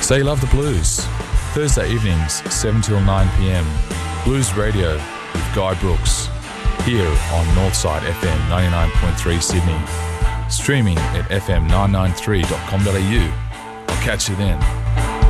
Say You Love the Blues. Thursday evenings, 7 till 9 p.m. Blues Radio with Guy Brooks. Here on Northside FM 99.3 Sydney. Streaming at fm993.com.au. I'll catch you then.